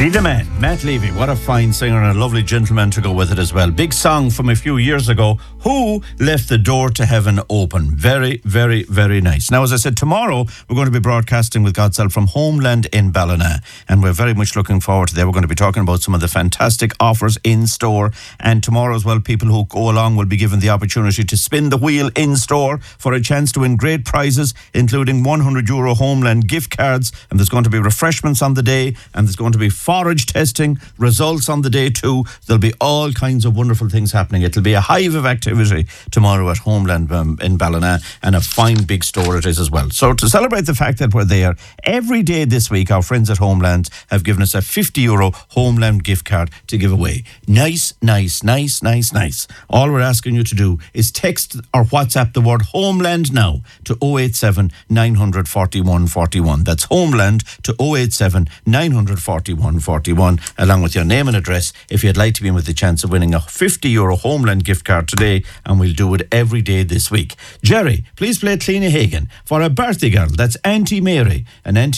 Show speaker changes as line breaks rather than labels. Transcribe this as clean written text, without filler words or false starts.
Be the Man, Matt Levy. What a fine singer and a lovely gentleman to go with it as well. Big song from a few years ago. Who left the door to heaven open? Very, very, very nice. Now, as I said, tomorrow we're going to be broadcasting with God's help from Homeland in Ballina, and we're very much looking forward to that. We're going to be talking about some of the fantastic offers in store, and tomorrow as well, people who go along will be given the opportunity to spin the wheel in store for a chance to win great prizes, including €100 Homeland gift cards, and there's going to be refreshments on the day, and there's going to be forage testing results on the day too. There'll be all kinds of wonderful things happening. It'll be a hive of activity tomorrow at Homeland in Ballina, and a fine big store it is as well. So to celebrate the fact that we're there every day this week, our friends at Homeland have given us a €50 Homeland gift card to give away. Nice, nice, nice, nice, nice. All we're asking you to do is text or WhatsApp the word Homeland now to 087 941 41. That's Homeland to 087 941 41, along with your name and address if you'd like to be in with the chance of winning a €50 Homeland gift card today, and we'll do it every day this week. Jerry, please play Tlina Hagan for a birthday girl. That's Auntie Mary. And Auntie